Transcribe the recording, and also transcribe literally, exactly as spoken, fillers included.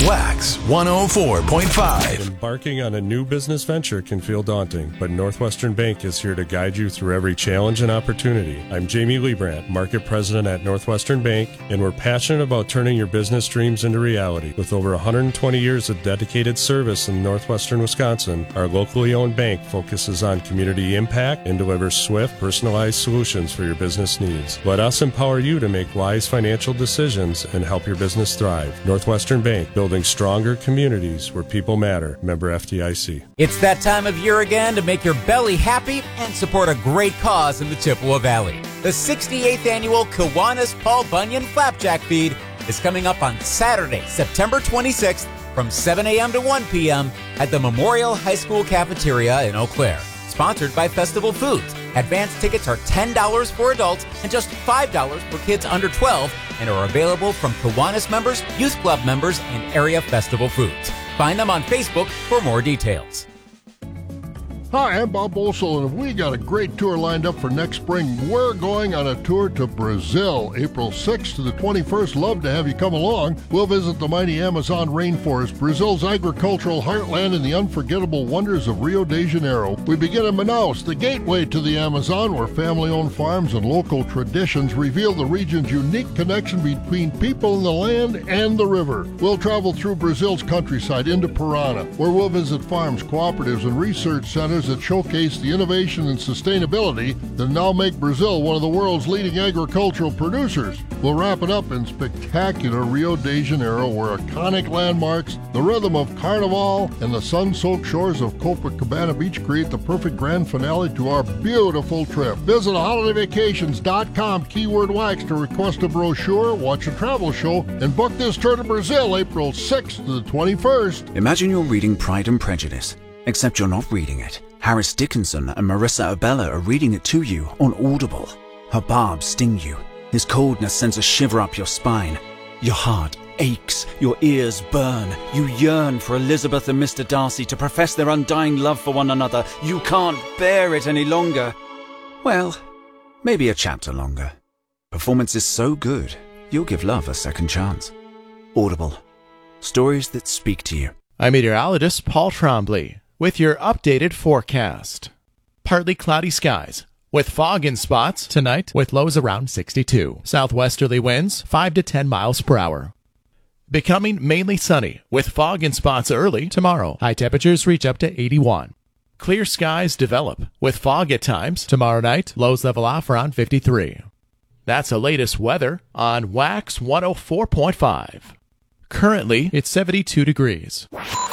Wax one oh four point five. Embarking on a new business venture can feel daunting, but Northwestern Bank is here to guide you through every challenge and opportunity. I'm Jamie Liebrandt, Market President at Northwestern Bank, and we're passionate about turning your business dreams into reality. With over one hundred twenty years of dedicated service in northwestern Wisconsin, our locally owned bank focuses on community impact and delivers swift, personalized solutions for your business needs. Let us empower you to make wise financial decisions and help your business thrive. Northwestern Bank, building stronger communities where people matter. Member F D I C. It's that time of year again to make your belly happy and support a great cause in the Chippewa Valley. The sixty-eighth Annual Kiwanis Paul Bunyan Flapjack Feed is coming up on Saturday, September twenty-sixth from seven a.m. to one p.m. at the Memorial High School Cafeteria in Eau Claire. Sponsored by Festival Foods. Advanced tickets are ten dollars for adults and just five dollars for kids under twelve and are available from Kiwanis members, Youth Club members, and Area Festival Foods. Find them on Facebook for more details. Hi, I'm Bob Bolsel, and we got a great tour lined up for next spring. We're going on a tour to Brazil, April sixth to the twenty-first. Love to have you come along. We'll visit the mighty Amazon rainforest, Brazil's agricultural heartland, and the unforgettable wonders of Rio de Janeiro. We begin in Manaus, the gateway to the Amazon, where family-owned farms and local traditions reveal the region's unique connection between people and the land and the river. We'll travel through Brazil's countryside into Parana, where we'll visit farms, cooperatives, and research centers that showcase the innovation and sustainability that now make Brazil one of the world's leading agricultural producers. We'll wrap it up in spectacular Rio de Janeiro, where iconic landmarks, the rhythm of Carnival, and the sun-soaked shores of Copacabana Beach create the perfect grand finale to our beautiful trip. Visit holiday vacations dot com, keyword wax, to request a brochure, watch a travel show, and book this tour to Brazil, April sixth to the twenty-first. Imagine you're reading Pride and Prejudice, except you're not reading it. Harris Dickinson and Marissa Abella are reading it to you on Audible. Her barbs sting you. His coldness sends a shiver up your spine. Your heart aches. Your ears burn. You yearn for Elizabeth and Mister Darcy to profess their undying love for one another. You can't bear it any longer. Well, maybe a chapter longer. Performance is so good, you'll give love a second chance. Audible. Stories that speak to you. I'm meteorologist Paul Trombley with your updated forecast. Partly cloudy skies with fog in spots tonight with lows around sixty-two. Southwesterly winds five to ten miles per hour. Becoming mainly sunny with fog in spots early tomorrow. High temperatures reach up to eighty-one. Clear skies develop with fog at times. Tomorrow night, lows level off around fifty-three. That's the latest weather on Wax one oh four point five. Currently, it's seventy-two degrees.